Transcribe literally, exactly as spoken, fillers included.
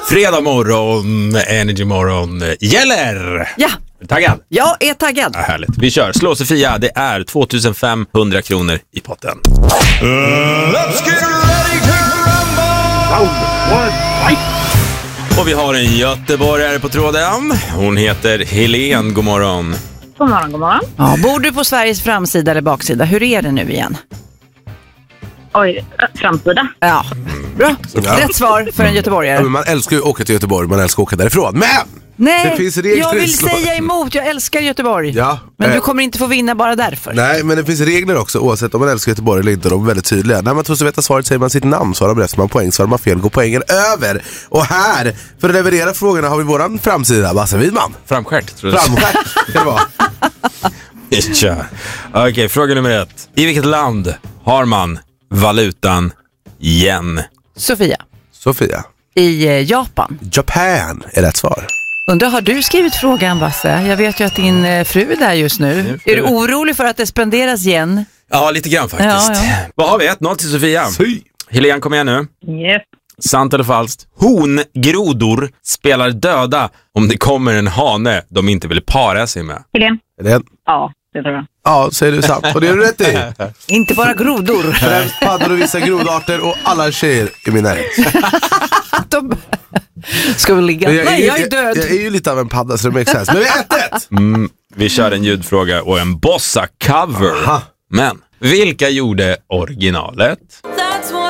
Fredag morgon, Energy morgon gäller! Ja. Taggad? Jag är taggad. Ja, härligt. Vi kör. Slå Sofia, det är tvåtusenfemhundra kronor i potten. Uh, let's get ready to rumble! Och vi har en göteborgare på tråden. Hon heter Helene. God morgon. God morgon, god morgon. Ja, bor du på Sveriges framsida eller baksida? Hur är det nu igen? Oj, framsida. Ja, bra. Ja. Rätt svar för en göteborgare. Ja, men man älskar ju att åka till Göteborg, man älskar att åka därifrån. Men! Nej, det finns regler. jag vill säga emot. Jag älskar Göteborg. Ja, men eh, du kommer inte få vinna bara därför. Nej, men det finns regler också, oavsett om man älskar Göteborg eller inte. De är väldigt tydliga. När man tror sig veta svaret säger man sitt namn, svarar man rätt, så man poäng, svarar man fel, går poängen över. Och här, för att leverera frågorna, har vi våran framsida, Basse Widman. Framskärt, tror jag. Framskärt, kan det vara. Ja. Okej, okay, fråga nummer ett. I vilket land har man valutan yen? Sofia. Sofia. I eh, Japan. Japan är rätt svar. Undrar, har du skrivit frågan, Basse? Jag vet ju att din eh, fru är där just nu. Är du orolig för att det spenderas igen? Ja, lite grann faktiskt. Ja, ja. Vad har vi? ett noll till Sofia. Si. Helene, kom igen nu. Yes. Sant eller falskt? Hongrodor spelar döda om det kommer en hane de inte vill para sig med. Helene? Är det en? Ja, det tror jag. Ja, säger du sant. Och det är du rätt i. Inte bara grodor. Främst paddor och vissa grodarter och alla tjejer i min närhet. De ska vi ligga? Jag, Nej, jag är jag, död. jag, jag är ju lite av en padda, så det makes sense. Men vi är ett ett! Mm, vi kör en ljudfråga och en bossa-cover. Aha. Men vilka gjorde originalet?